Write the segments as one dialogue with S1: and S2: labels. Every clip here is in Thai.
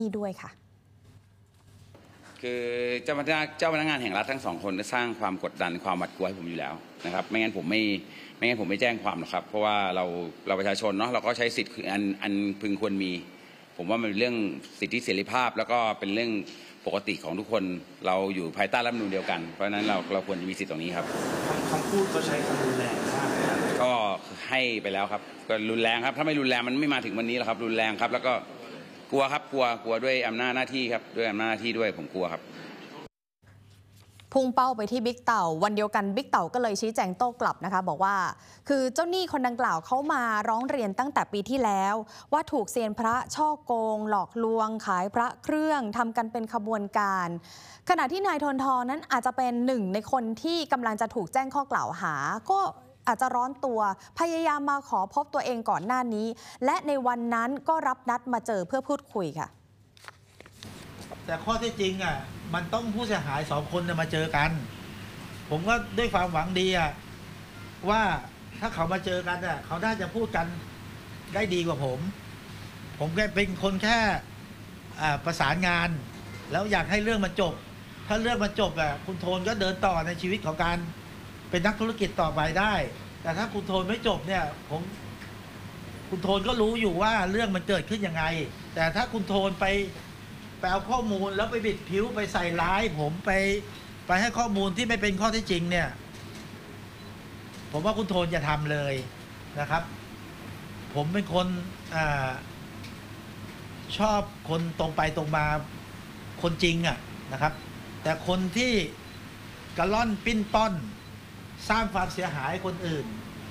S1: นี่ด้วยค่ะ
S2: คือเจ้าพนักงานแห่งรัฐทั้งสองคนได้สร้างความกดดันความหวาดกลัวให้ผมอยู่แล้วนะครับไม่งั้นผมไม่แจ้งความหรอกครับเพราะว่าเราประชาชนเนาะเราก็ใช้สิทธิ์อันพึงควรมีผมว่ามันเป็นเรื่องสิทธิเสรีภาพแล้วก็เป็นเรื่องปกติของทุกคนเราอยู่ภายใต้รัฐธรรมนูญเดียวกันเพราะฉะนั้นเราควรจะมีสิทธิ์ตรงนี้ครับ
S3: คำพูดก็ใช้คำรุนแรงมาก
S2: ก็ให้ไปแล้วครับก็รุนแรงครับถ้าไม่รุนแรงมันไม่มาถึงวันนี้หรอกครับรุนแรงครับแล้วก็กลัวครับกลัวด้วยอำนาจหน้าที่ครับด้วยอำนาจหน้าที่ด้วยผมกลัวครับ
S1: พุ่งเป้าไปที่บิ๊กเต่าวันเดียวกันบิ๊กเต่าก็เลยชี้แจงโต้กลับนะคะบอกว่าคือเจ้าหนี้คนดังกล่าวเขามาร้องเรียนตั้งแต่ปีที่แล้วว่าถูกเซียนพระช่อโกงหลอกลวงขายพระเครื่องทำกันเป็นขบวนการขณะที่นายธนทรนั้นอาจจะเป็นหนึ่งในคนที่กำลังจะถูกแจ้งข้อกล่าวหาก็อาจจะร้อนตัวพยายามมาขอพบตัวเองก่อนหน้านี้และในวันนั้นก็รับนัดมาเจอเพื่อพูดคุยค่ะ
S3: แต่ข้อที่จริงอ่ะมันต้องผู้เสียหาย2 คนมาเจอกันผมก็ด้วยความหวังดีอ่ะว่าถ้าเขามาเจอกันอ่ะเขาน่าจะพูดกันได้ดีกว่าผมแค่เป็นคนแค่ประสานงานแล้วอยากให้เรื่องมันจบถ้าเรื่องมันจบอ่ะคุณโทนก็เดินต่อในชีวิตของการเป็นนักธุรกิจต่อไปได้แต่ถ้าคุณโทนไม่จบเนี่ยคุณโทนก็รู้อยู่ว่าเรื่องมันเกิดขึ้นยังไงแต่ถ้าคุณโทนไปเอาข้อมูลแล้วไปบิดผิวไปใส่ร้ายผมไปให้ข้อมูลที่ไม่เป็นข้อเท็จจริงเนี่ยผมว่าคุณโทนอย่าทำเลยนะครับผมเป็นคนชอบคนตรงไปตรงมาคนจริงอ่ะนะครับแต่คนที่กระล่อนปิ้นป้อนสร้างความเสียหายคนอื่น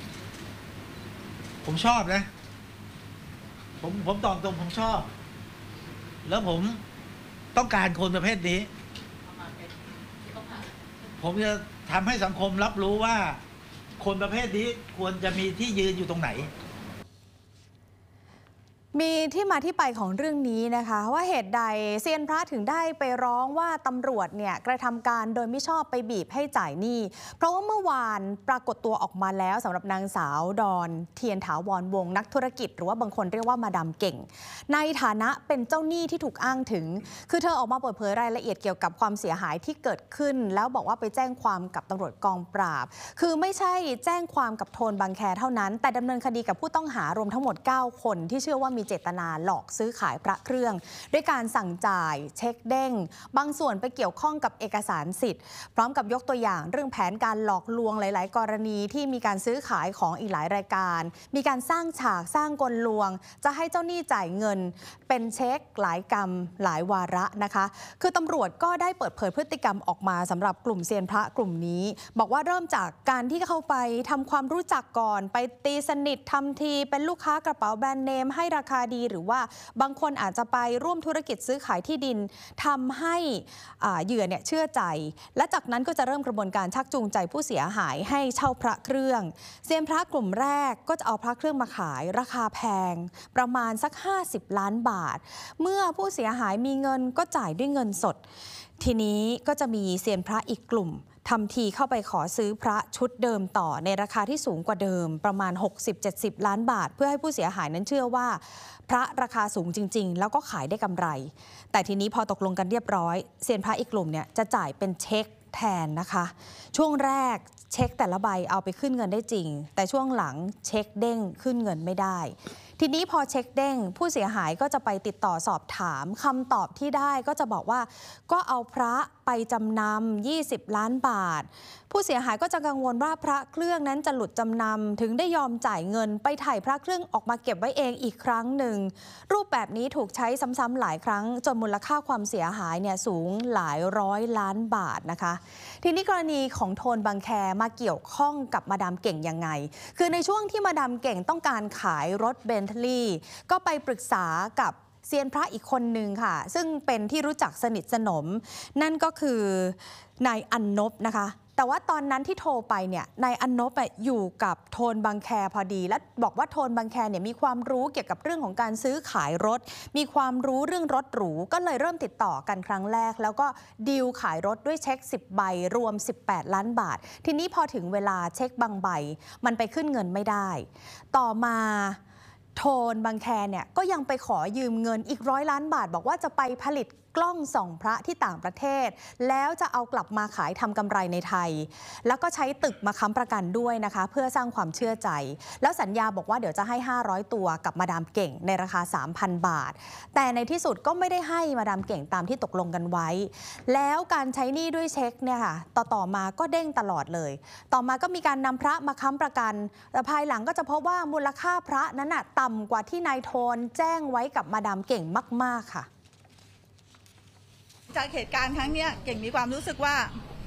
S3: ผมชอบนะผมตอบตรงผมชอบแล้วผมต้องการคนประเภทนี้ผมจะทำให้สังคมรับรู้ว่าคนประเภทนี้ควรจะมีที่ยืนอยู่ตรงไหน
S1: มีที่มาที่ไปของเรื่องนี้นะคะว่าเหตุใดเซียนพระถึงได้ไปร้องว่าตำรวจเนี่ยกระทำการโดยไม่ชอบไปบีบให้จ่ายหนี้เพราะว่าเมื่อวานปรากฏตัวออกมาแล้วสำหรับนางสาวดอนเทียนถาวรวงศ์นักธุรกิจหรือว่าบางคนเรียกว่ามาดามเก่งในฐานะเป็นเจ้าหนี้ที่ถูกอ้างถึงคือเธอออกมาเปิดเผยรายละเอียดเกี่ยวกับความเสียหายที่เกิดขึ้นแล้วบอกว่าไปแจ้งความกับตำรวจกองปราบคือไม่ใช่แจ้งความกับโทนบางแคเท่านั้นแต่ดำเนินคดีกับผู้ต้องหารวมทั้งหมด9 คนที่เชื่อว่ามีเจตนาหลอกซื้อขายพระเครื่องด้วยการสั่งจ่ายเช็คเด้งบางส่วนไปเกี่ยวข้องกับเอกสารสิทธิ์พร้อมกับยกตัวอย่างเรื่องแผนการหลอกลวงหลายๆกรณีที่มีการซื้อขายของอีกหลายรายการมีการสร้างฉากสร้างกลลวงจะให้เจ้าหนี้จ่ายเงินเป็นเช็คหลายกรรมหลายวาระนะคะคือตำรวจก็ได้เปิดเผยพฤติกรรมออกมาสำหรับกลุ่มเซียนพระกลุ่มนี้บอกว่าเริ่มจากการที่เข้าไปทำความรู้จักก่อนไปตีสนิททำทีเป็นลูกค้ากระเป๋าแบรนด์เนมให้ราคาดีหรือว่าบางคนอาจจะไปร่วมธุรกิจซื้อขายที่ดินทำให้เหยื่อเนี่ยเชื่อใจและจากนั้นก็จะเริ่มกระบวนการชักจูงใจผู้เสียหายให้เช่าพระเครื่องเซียนพระกลุ่มแรกก็จะเอาพระเครื่องมาขายราคาแพงประมาณสัก50 ล้านบาทเมื่อผู้เสียหายมีเงินก็จ่ายด้วยเงินสดทีนี้ก็จะมีเซียนพระอีกกลุ่มทำทีเข้าไปขอซื้อพระชุดเดิมต่อในราคาที่สูงกว่าเดิมประมาณ 60-70 ล้านบาทเพื่อให้ผู้เสียหายนั้นเชื่อว่าพระราคาสูงจริงๆแล้วก็ขายได้กำไรแต่ทีนี้พอตกลงกันเรียบร้อยเซียนพระอีกกลุ่มเนี่ยจะจ่ายเป็นเช็คแทนนะคะช่วงแรกเช็คแต่ละใบเอาไปขึ้นเงินได้จริงแต่ช่วงหลังเช็คเด้งขึ้นเงินไม่ได้ทีนี้พอเช็คเด้งผู้เสียหายก็จะไปติดต่อสอบถามคำตอบที่ได้ก็จะบอกว่าก็เอาพระไปจำนำ20 ล้านบาทผู้เสียหายก็จะกังวลว่าพระเครื่องนั้นจะหลุดจำนำถึงได้ยอมจ่ายเงินไปถ่ายพระเครื่องออกมาเก็บไว้เองอีกครั้งหนึ่งรูปแบบนี้ถูกใช้ซ้ำๆหลายครั้งจนมูลค่าความเสียหายเนี่ยสูงหลายร้อยล้านบาทนะคะทีนี้กรณีของโทนบางแคมาเกี่ยวข้องกับมาดามเก่งยังไงคือในช่วงที่มาดามเก่งต้องการขายรถเบนท์ลีก็ไปปรึกษากับเซียนพระอีกคนนึงค่ะซึ่งเป็นที่รู้จักสนิทสนมนั่นก็คือนายอันนบนะคะแต่ว่าตอนนั้นที่โทรไปเนี่ยนายอันนบอยู่กับโทนบางแคพอดีและบอกว่าโทนบางแคเนี่ยมีความรู้เกี่ยวกับเรื่องของการซื้อขายรถมีความรู้เรื่องรถหรูก็เลยเริ่มติดต่อกันครั้งแรกแล้วก็ดีลขายรถด้วยเช็ค10 ใบรวม18 ล้านบาททีนี้พอถึงเวลาเช็คบางใบมันไปขึ้นเงินไม่ได้ต่อมาโทนบางแคเนี่ยก็ยังไปขอยืมเงินอีก100 ล้านบาทบอกว่าจะไปผลิตกล้องส่องพระที่ต่างประเทศแล้วจะเอากลับมาขายทำกำไรในไทยแล้วก็ใช้ตึกมาค้ำประกันด้วยนะคะเพื่อสร้างความเชื่อใจแล้วสัญญาบอกว่าเดี๋ยวจะให้500ตัวกับมาดามเก่งในราคา 3,000 บาทแต่ในที่สุดก็ไม่ได้ให้มาดามเก่งตามที่ตกลงกันไว้แล้วการใช้หนี้ด้วยเช็คเนี่ยค่ะต่อมาก็เด้งตลอดเลยต่อมาก็มีการนำพระมาค้ำประกันแต่ภายหลังก็จะพบว่ามูลค่าพระนั้นน่ะต่ำกว่าที่นายโทนแจ้งไว้กับมาดามเก่งมากๆค่ะ
S4: จากเหตุการณ์ครั้งนี้เก่งมีความรู้สึกว่า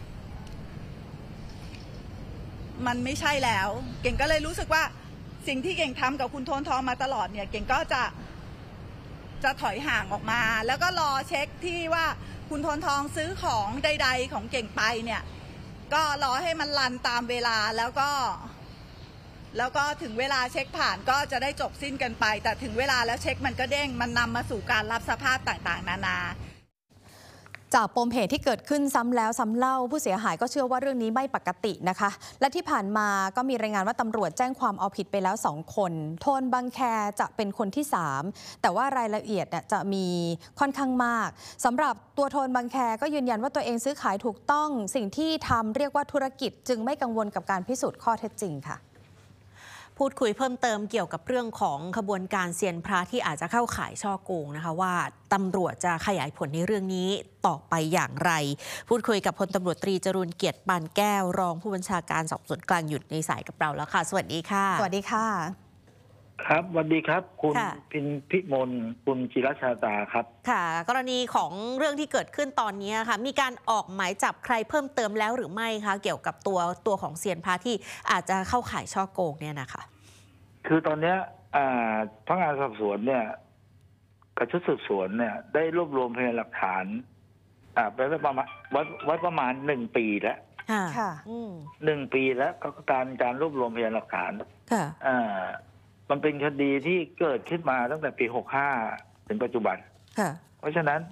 S4: มันไม่ใช่แล้วเก่งก็เลยรู้สึกว่าสิ่งที่เก่งทำกับคุณโทนทองมาตลอดเนี่ยเก่งก็จะถอยห่างออกมาแล้วก็รอเช็คที่ว่าคุณโทนทองซื้อของใดๆของเก่งไปเนี่ยก็รอให้มันรันตามเวลาแล้วก็ถึงเวลาเช็คผ่านก็จะได้จบสิ้นกันไปแต่ถึงเวลาแล้วเช็คมันก็เด้งมันนำมาสู่การรับสภาพต่างๆนานา
S1: จากปมเหตุที่เกิดขึ้นซ้ำแล้วซ้ำเล่าผู้เสียหายก็เชื่อว่าเรื่องนี้ไม่ปกตินะคะและที่ผ่านมาก็มีรายงานว่าตำรวจแจ้งความเอาผิดไปแล้ว2 คนโทนบางแคจะเป็นคนที่3แต่ว่ารายละเอียดจะมีค่อนข้างมากสำหรับตัวโทนบางแคก็ยืนยันว่าตัวเองซื้อขายถูกต้องสิ่งที่ทำเรียกว่าธุรกิจจึงไม่กังวลกับการพิสูจน์ข้อเท็จจริงค่ะ
S5: พูดคุยเพิ่มเติมเกี่ยวกับเรื่องของขบวนการเซียนพระที่อาจจะเข้าข่ายฉ้อโกงนะคะว่าตำรวจจะขยายผลในเรื่องนี้ต่อไปอย่างไรพูดคุยกับพลตำรวจตรีจรูญเกียรติปานแก้วรองผู้บัญชาการสอบสวนกลางอยู่ในสายกับเราแล้วค่ะสวัสดีค่ะ
S1: สวัสดีค่ะ
S6: ครับสวัสดีครับคุณพิมลคุณจิรชาตาครับ
S5: ค่ะกรณีของเรื่องที่เกิดขึ้นตอนนี้ค่ะมีการออกหมายจับใครเพิ่มเติมแล้วหรือไม่คะเกี่ยวกับตัวของเซียนพระที่อาจจะเข้าข่ายฉ้อโกงเนี่ยนะคะ
S6: คือตอนนี้พนักงานสอบสวนเนี่ยกับชุดสืบสวนเนี่ยได้รวบรวมพยานหลักฐานไปประมาณไว้ประมาณ1 ปีแล้ว
S1: ค่ะ
S6: 1 ปีแล้วก็การรวบรวมพยานหลักฐานมันเป็นคดีที่เกิดขึ้นมาตั้งแต่ปี65ถึงปัจจุบันเพราะฉะนั้น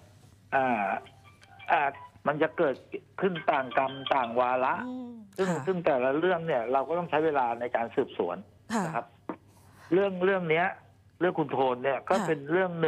S6: มันจะเกิดขึ้นต่างกรรมต่างวาระซึ่งแต่ละเรื่องเนี่ยเราก็ต้องใช้เวลาในการสืบสวนนะครับเรื่องเนี้ยเรื่องคุณโทนเนี่ยก็เป็นเรื่อง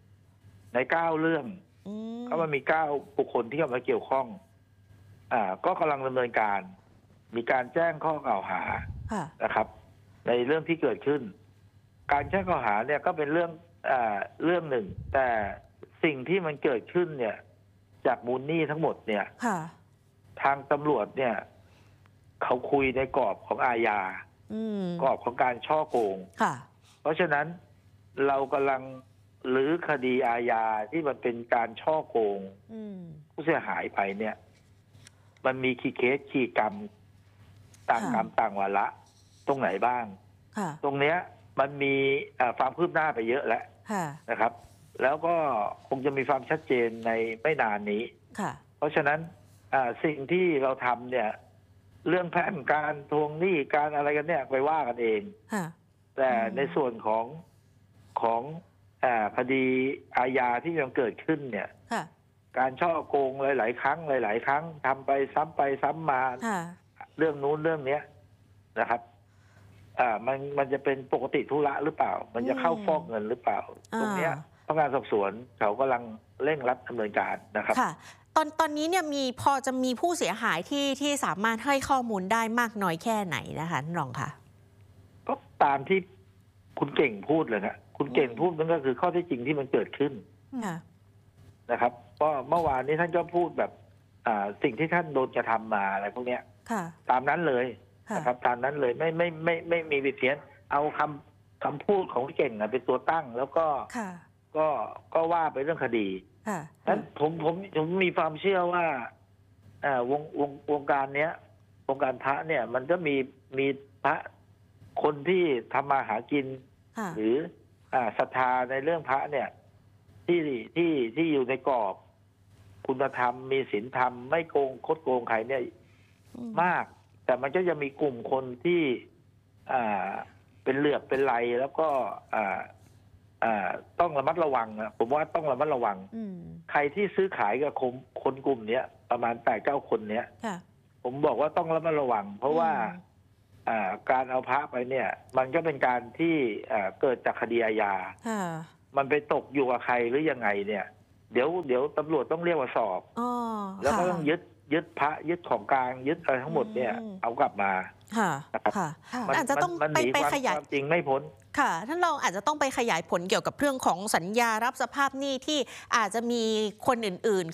S6: 1 ใน 9 เรื่องก็มันมี9 บุคคลที่เข้ามาเกี่ยวข้องก็กำลังดำเนินการมีการแจ้งข้อกล่าวหานะครับในเรื่องที่เกิดขึ้นการแจ้งข้อหาเนี่ยก็เป็นเรื่องหนึ่งแต่สิ่งที่มันเกิดขึ้นเนี่ยจากมูลหนี้ทั้งหมดเนี่ยทางตำรวจเนี่ยเขาคุยในกรอบของอาญากรอบของการฉ้อโกงเพราะฉะนั้นเรากำลังรื้อคดีอาญาที่มันเป็นการฉ้อโกงผู้เสียหายไปเนี่ยมันมีขีดเคสขีดกรรมต่างกรรมต่างวาระตรงไหนบ้างตรงเนี้ยมันมีความคืบหน้าไปเยอะแล้วนะครับแล้วก็คงจะมีความชัดเจนในไม่นานนี้เพราะฉะนั้นสิ่งที่เราทำเนี่ยเรื่องแผนการทวงหนี้การอะไรกันเนี่ยไปว่ากันเองแต่ในส่วนของคดีอาญาที่ยังเกิดขึ้นเนี่ยการฉ้อโกงหลายๆครั้งทำไปซ้ำมาเรื่องนู้นเรื่องเนี้ยนะครับมันจะเป็นปกติธุระหรือเปล่ามันจะเข้าฟอกเงินหรือเปล่าตรงเนี้ยพนักงานสอบสวนเขากำลังเร่งรัดดำเนินการนะครับ
S5: ค่ะตอนนี้เนี่ยพอจะมีผู้เสียหายที่สามารถให้ข้อมูลได้มากน้อยแค่ไหนนะคะท่านรองค่ะ
S6: ก็ตามที่คุณเก่งพูดเลยนะคุณเก่งพูดนั่นก็คือข้อเท็จจริงที่มันเกิดขึ้นนะครับก็เมื่อวานนี้ท่านก็พูดแบบสิ่งที่ท่านโดนกระทำมาอะไรพวกเนี้ยตามนั้นเลยนะครับตามนั้นเลยไม่มีบิดเพี้ยนเอาคำพูดของพี่เก่งเป็นตัวตั้งแล้วก็ว่าไปเรื่องคดีนั้นผมมีความเชื่อว่าวงการเนี้ยวงการพระเนี่ยมันก็มีพระคนที่ทำมาหากินหรือศรัทธาในเรื่องพระเนี่ยที่อยู่ในกรอบคุณธรรมมีศีลธรรมไม่โกงคดโกงใครเนี่ยมากแต่มันก็จะมีกลุ่มคนที่เป็นเหลือบเป็นไหลแล้วก็ต้องระมัดระวังนะผมว่าต้องระมัดระวังใครที่ซื้อขายกับคนกลุ่มนี้ประมาณ8-9 คนเนี้ยผมบอกว่าต้องระมัดระวังเพราะว่าการเอาพระไปเนี่ย มันก็เป็นการที่เกิดจากคดีอาญามันไปตกอยู่กับใครหรือยังไงเนี่ย เดี๋ยวตำรวจต้องเรียกมาสอบแล้วก็ต้องยึดพระยึดของกลางยึดอะไรทั้งหมดเนี่ยเอากลับมา
S5: ค่ะอาจจะต้องไปขยาย
S6: จริงไม่พ้น
S5: ค่ะท่านรองอาจจะต้องไปขยายผลเกี่ยวกับเรื่องของสัญญารับสภาพหนี้ที่อาจจะมีคนอื่นๆ